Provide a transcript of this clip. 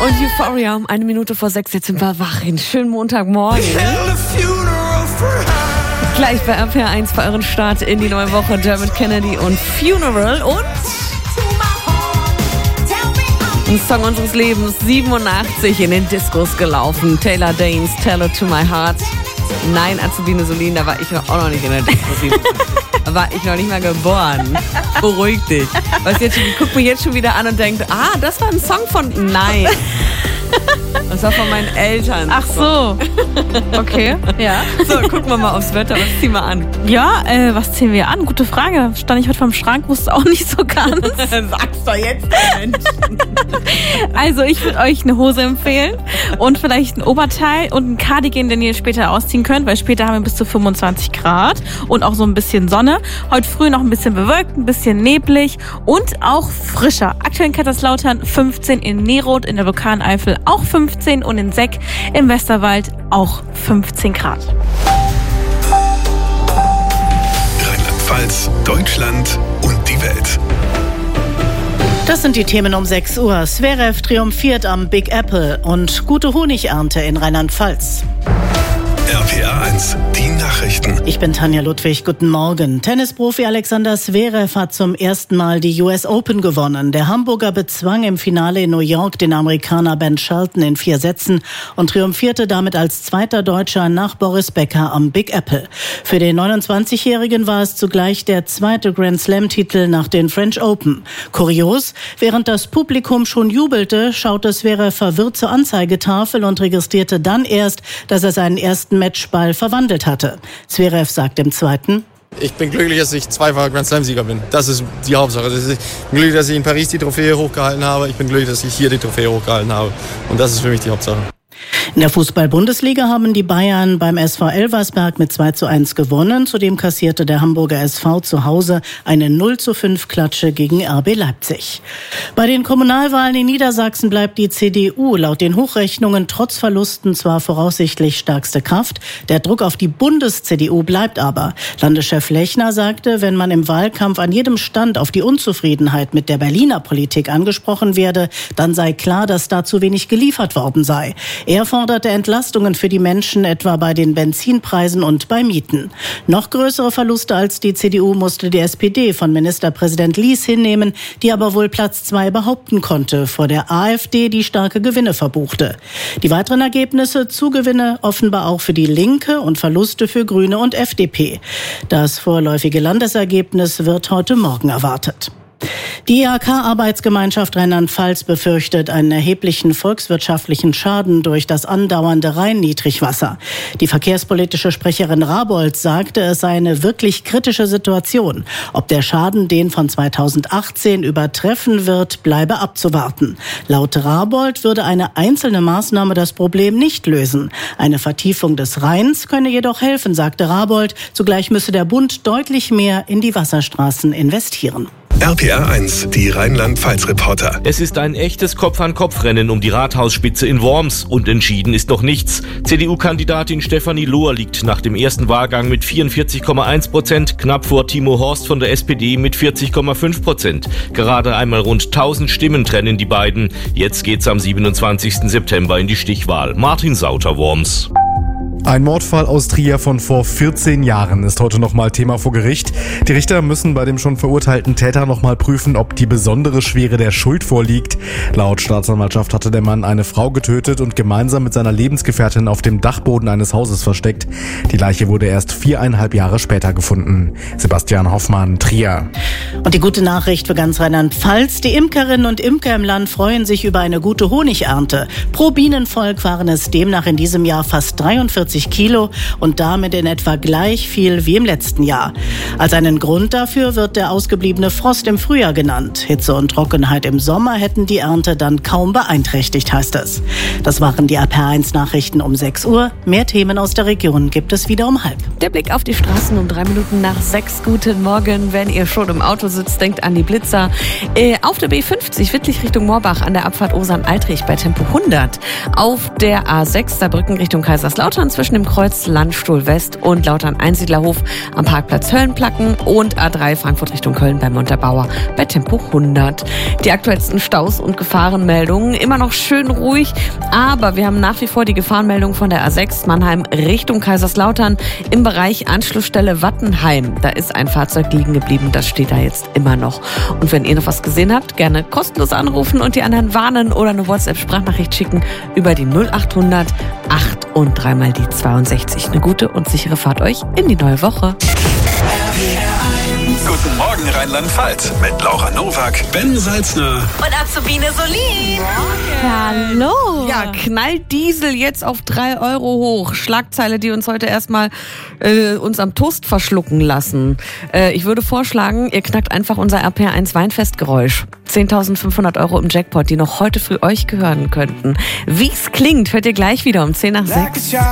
Und Euphoria um 1:01 jetzt sind wir wach. Einen schönen Montagmorgen. Gleich bei RPR1 bei euren Start in die neue Woche. Dermot Kennedy und Funeral und ein Song unseres Lebens, 87 in den Discos gelaufen. Taylor Daynes, Tell It To My Heart. Nein, Azubine Solin, da war ich auch noch nicht in der Disco. Da war ich noch nicht mal geboren. Beruhig dich. Guck mich jetzt schon wieder an und denkt, das war ein Song von... Nein. Das war von meinen Eltern. Ach so. Okay, ja. So, gucken wir mal aufs Wetter. Was ziehen wir an? Ja, was ziehen wir an? Gute Frage. Stand ich heute vorm Schrank, wusste auch nicht so ganz. Sag's doch jetzt, Mensch. Also, ich würde euch eine Hose empfehlen und vielleicht ein Oberteil und ein Cardigan, den ihr später ausziehen könnt, weil später haben wir bis zu 25 Grad und auch so ein bisschen Sonne. Heute früh noch ein bisschen bewölkt, ein bisschen neblig und auch frischer. Aktuell in Kaiserslautern 15, in Neroth in der Vulkaneifel auch 15 und in Seck im Westerwald auch 15 Grad. Rheinland-Pfalz, Deutschland und die Welt. Das sind die Themen um 6 Uhr. Zverev triumphiert am Big Apple und gute Honigernte in Rheinland-Pfalz. RPR1, die Nachrichten. Ich bin Tanja Ludwig, guten Morgen. Tennisprofi Alexander Zverev hat zum ersten Mal die US Open gewonnen. Der Hamburger bezwang im Finale in New York den Amerikaner Ben Shelton in 4 Sätzen und triumphierte damit als zweiter Deutscher nach Boris Becker am Big Apple. Für den 29-Jährigen war es zugleich der zweite Grand Slam-Titel nach den French Open. Kurios, während das Publikum schon jubelte, schaute Zverev verwirrt zur Anzeigetafel und registrierte dann erst, dass er seinen ersten Matchball verwandelt hatte. Zverev sagt im zweiten: Ich bin glücklich, dass ich zweifacher Grand Slam-Sieger bin. Das ist die Hauptsache. Ich bin glücklich, dass ich in Paris die Trophäe hochgehalten habe. Ich bin glücklich, dass ich hier die Trophäe hochgehalten habe. Und das ist für mich die Hauptsache. In der Fußball-Bundesliga haben die Bayern beim SV Elversberg mit 2:1 gewonnen. Zudem kassierte der Hamburger SV zu Hause eine 0:5 Klatsche gegen RB Leipzig. Bei den Kommunalwahlen in Niedersachsen bleibt die CDU laut den Hochrechnungen trotz Verlusten zwar voraussichtlich stärkste Kraft. Der Druck auf die Bundes-CDU bleibt aber. Landeschef Lechner sagte, wenn man im Wahlkampf an jedem Stand auf die Unzufriedenheit mit der Berliner Politik angesprochen werde, dann sei klar, dass da zu wenig geliefert worden sei. Er forderte Entlastungen für die Menschen, etwa bei den Benzinpreisen und bei Mieten. Noch größere Verluste als die CDU musste die SPD von Ministerpräsident Lies hinnehmen, die aber wohl Platz 2 behaupten konnte, vor der AfD, die starke Gewinne verbuchte. Die weiteren Ergebnisse: Zugewinne offenbar auch für die Linke und Verluste für Grüne und FDP. Das vorläufige Landesergebnis wird heute Morgen erwartet. Die IHK-Arbeitsgemeinschaft Rheinland-Pfalz befürchtet einen erheblichen volkswirtschaftlichen Schaden durch das andauernde Rhein-Niedrigwasser. Die verkehrspolitische Sprecherin Rabold sagte, es sei eine wirklich kritische Situation. Ob der Schaden den von 2018 übertreffen wird, bleibe abzuwarten. Laut Rabold würde eine einzelne Maßnahme das Problem nicht lösen. Eine Vertiefung des Rheins könne jedoch helfen, sagte Rabold. Zugleich müsse der Bund deutlich mehr in die Wasserstraßen investieren. RPR1, die Rheinland-Pfalz-Reporter. Es ist ein echtes Kopf-an-Kopf-Rennen um die Rathausspitze in Worms und entschieden ist noch nichts. CDU-Kandidatin Stefanie Lohr liegt nach dem ersten Wahlgang mit 44,1%, knapp vor Timo Horst von der SPD mit 40,5%. Gerade einmal rund 1000 Stimmen trennen die beiden. Jetzt geht's am 27. September in die Stichwahl. Martin Sauter, Worms. Ein Mordfall aus Trier von vor 14 Jahren ist heute nochmal Thema vor Gericht. Die Richter müssen bei dem schon verurteilten Täter nochmal prüfen, ob die besondere Schwere der Schuld vorliegt. Laut Staatsanwaltschaft hatte der Mann eine Frau getötet und gemeinsam mit seiner Lebensgefährtin auf dem Dachboden eines Hauses versteckt. Die Leiche wurde erst 4,5 Jahre später gefunden. Sebastian Hoffmann, Trier. Und die gute Nachricht für ganz Rheinland-Pfalz: Die Imkerinnen und Imker im Land freuen sich über eine gute Honigernte. Pro Bienenvolk waren es demnach in diesem Jahr fast 43 Kilo und damit in etwa gleich viel wie im letzten Jahr. Als einen Grund dafür wird der ausgebliebene Frost im Frühjahr genannt. Hitze und Trockenheit im Sommer hätten die Ernte dann kaum beeinträchtigt, heißt es. Das waren die RPR1 Nachrichten um 6 Uhr. Mehr Themen aus der Region gibt es wieder um 5:30. Der Blick auf die Straßen um 6:03. Guten Morgen. Wenn ihr schon im Auto sitzt, denkt an die Blitzer. Auf der B50 Wittlich Richtung Moorbach an der Abfahrt Osern-Altrich bei Tempo 100. Auf der A6 Saarbrücken Richtung Kaiserslautern zwischen zwischen dem Kreuz Landstuhl West und Lautern-Einsiedlerhof am Parkplatz Höllenplacken und A3 Frankfurt Richtung Köln bei Montabaur bei Tempo 100. Die aktuellsten Staus und Gefahrenmeldungen, immer noch schön ruhig, aber wir haben nach wie vor die Gefahrenmeldung von der A6 Mannheim Richtung Kaiserslautern im Bereich Anschlussstelle Wattenheim. Da ist ein Fahrzeug liegen geblieben, das steht da jetzt immer noch. Und wenn ihr noch was gesehen habt, gerne kostenlos anrufen und die anderen warnen oder eine WhatsApp-Sprachnachricht schicken über die 0800 8 und 3 mal die 62. Eine gute und sichere Fahrt euch in die neue Woche. Guten Morgen Rheinland-Pfalz mit Laura Nowak, Ben Salzner Und Azubine Solin. Hallo. Ja, knallt Diesel jetzt auf 3 € hoch. Schlagzeile, die uns heute erstmal uns am Toast verschlucken lassen. Ich würde vorschlagen, ihr knackt einfach unser RPR1 Weinfestgeräusch. 10.500 € im Jackpot, die noch heute früh euch gehören könnten. Wie es klingt, hört ihr gleich wieder um 10 nach 6.